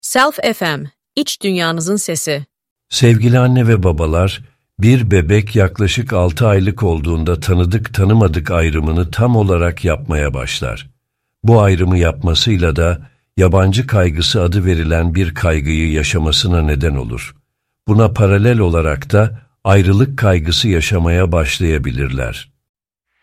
Self FM, İç Dünyanızın Sesi. Sevgili anne ve babalar, bir bebek yaklaşık 6 aylık olduğunda tanıdık tanımadık ayrımını tam olarak yapmaya başlar. Bu ayrımı yapmasıyla da yabancı kaygısı adı verilen bir kaygıyı yaşamasına neden olur. Buna paralel olarak da ayrılık kaygısı yaşamaya başlayabilirler.